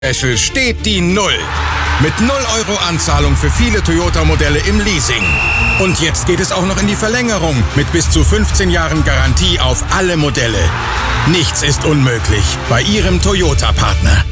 Special steht die Null. Mit 0 Euro Anzahlung für viele Toyota-Modelle im Leasing. Und jetzt geht es auch noch in die Verlängerung mit bis zu 15 Jahren Garantie auf alle Modelle. Nichts ist unmöglich bei Ihrem Toyota-Partner.